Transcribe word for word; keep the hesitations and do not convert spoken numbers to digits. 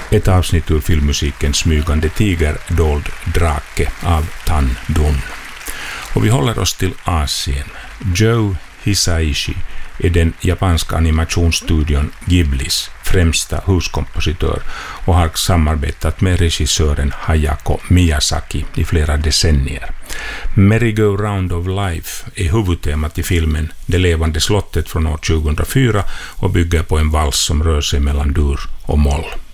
Ett avsnitt ur filmmusiken Smygande tiger, dold drake av Tan Dun. Och vi håller oss till Asien. Joe Hisaishi är den japanska animationsstudion Ghiblis främsta huskompositör och har samarbetat med regissören Hayako Miyazaki i flera decennier. Merry-Go-Round of Life är huvudtemat i filmen Det levande slottet från år tjugohundrafyra och bygger på en vals som rör sig mellan dur och moll.